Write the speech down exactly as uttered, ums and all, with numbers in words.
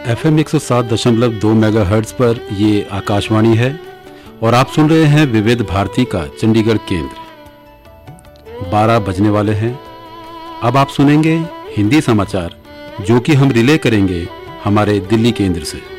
F M एक सौ सात दशमलव दो मेगा हर्ट्ज पर ये आकाशवाणी है और आप सुन रहे हैं विविध भारती का चंडीगढ़ केंद्र। बारह बजने वाले हैं। अब आप सुनेंगे हिंदी समाचार जो कि हम रिले करेंगे हमारे दिल्ली केंद्र से।